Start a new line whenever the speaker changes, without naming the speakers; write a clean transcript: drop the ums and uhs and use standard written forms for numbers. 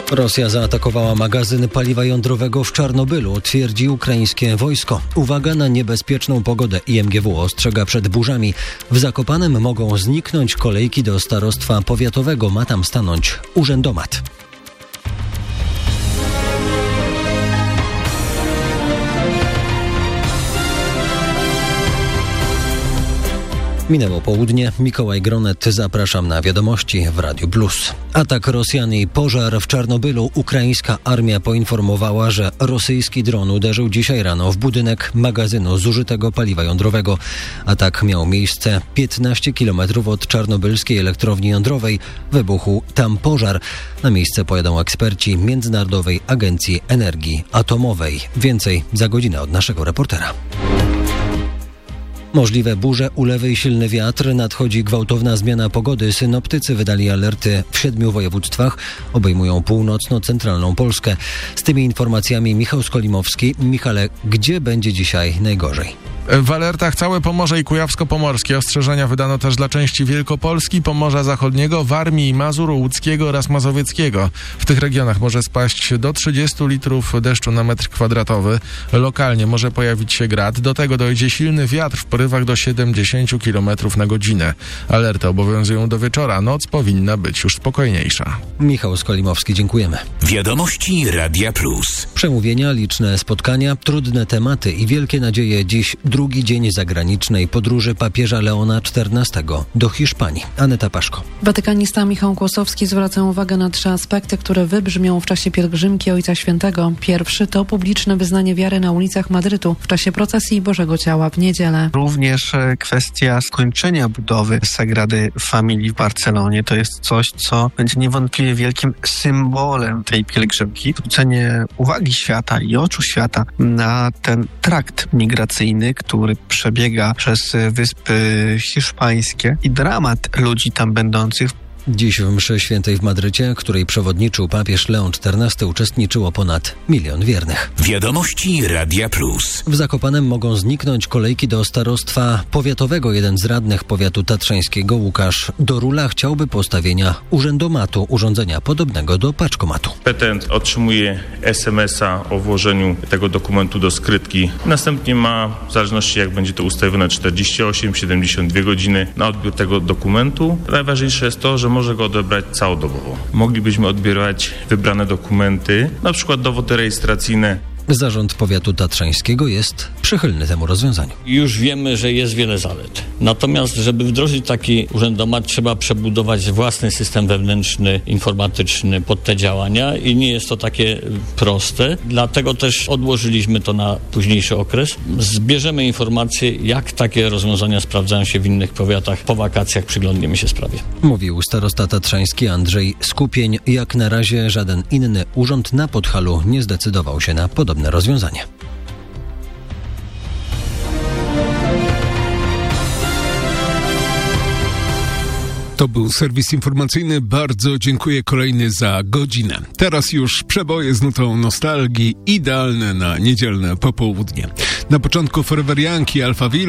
Rosja zaatakowała magazyn paliwa jądrowego w Czarnobylu, twierdzi ukraińskie wojsko. Uwaga na niebezpieczną pogodę. IMGW ostrzega przed burzami. W Zakopanem mogą zniknąć kolejki do starostwa powiatowego. Ma tam stanąć urzędomat. Minęło południe. Mikołaj Gronet, zapraszam na wiadomości w Radiu Plus. Atak Rosjan i pożar w Czarnobylu. Ukraińska armia poinformowała, że rosyjski dron uderzył dzisiaj rano w budynek magazynu zużytego paliwa jądrowego. Atak miał miejsce 15 km od czarnobylskiej elektrowni jądrowej. Wybuchł tam pożar. Na miejsce pojadą eksperci Międzynarodowej Agencji Energii Atomowej. Więcej za godzinę od naszego reportera. Możliwe burze, ulewy i silny wiatr. Nadchodzi gwałtowna zmiana pogody. Synoptycy wydali alerty w 7 województwach. Obejmują północno-centralną Polskę. Z tymi informacjami Michał Skolimowski. Michale, gdzie będzie dzisiaj najgorzej?
W alertach całe Pomorze i Kujawsko-Pomorskie. Ostrzeżenia wydano też dla części Wielkopolski, Pomorza Zachodniego, Warmii i Mazur, Łódzkiego oraz Mazowieckiego. W tych regionach może spaść do 30 litrów deszczu na metr kwadratowy. Lokalnie może pojawić się grad. Do tego dojdzie silny wiatr w porywach do 70 km na godzinę. Alerty obowiązują do wieczora. Noc powinna być już spokojniejsza.
Michał Skolimowski, dziękujemy.
Wiadomości Radia Plus.
Przemówienia, liczne spotkania, trudne tematy i wielkie nadzieje. Dziś drugi dzień zagranicznej podróży papieża Leona XIV do Hiszpanii. Aneta Paszko.
Watykanista Michał Kłosowski zwraca uwagę na 3 aspekty, które wybrzmią w czasie pielgrzymki Ojca Świętego. Pierwszy to publiczne wyznanie wiary na ulicach Madrytu w czasie procesji Bożego Ciała w niedzielę.
Również kwestia skończenia budowy Sagrady Familii w Barcelonie to jest coś, co będzie niewątpliwie wielkim symbolem tej pielgrzymki. Zwrócenie uwagi świata i oczu świata na ten trakt migracyjny, który przebiega przez Wyspy Hiszpańskie i dramat ludzi tam będących.
Dziś w mszy świętej w Madrycie, której przewodniczył papież Leon XIV, uczestniczyło ponad 1 000 000 wiernych.
Wiadomości Radia Plus.
W Zakopanem mogą zniknąć kolejki do starostwa powiatowego. Jeden z radnych powiatu tatrzańskiego, Łukasz Dorula, chciałby postawienia urzędomatu, urządzenia podobnego do paczkomatu.
Petent otrzymuje SMS-a o włożeniu tego dokumentu do skrytki. Następnie ma, w zależności jak będzie to ustawione, 48-72 godziny na odbiór tego dokumentu. Najważniejsze jest to, że może go odebrać całodobowo. Moglibyśmy odbierać wybrane dokumenty, na przykład dowody rejestracyjne.
Zarząd powiatu tatrzańskiego jest przychylny temu rozwiązaniu.
Już wiemy, że jest wiele zalet. Natomiast, żeby wdrożyć taki urzędomat, trzeba przebudować własny system wewnętrzny, informatyczny pod te działania i nie jest to takie proste. Dlatego też odłożyliśmy to na późniejszy okres. Zbierzemy informacje, jak takie rozwiązania sprawdzają się w innych powiatach. Po wakacjach przyglądniemy się sprawie.
Mówił starosta tatrzański Andrzej Skupień. Jak na razie żaden inny urząd na Podhalu nie zdecydował się na podobne rozwiązanie.
To był serwis informacyjny. Bardzo dziękuję kolejny za godzinę. Teraz już przeboje z nutą nostalgii, idealne na niedzielne popołudnie. Na początku Forever Young i Alphaville.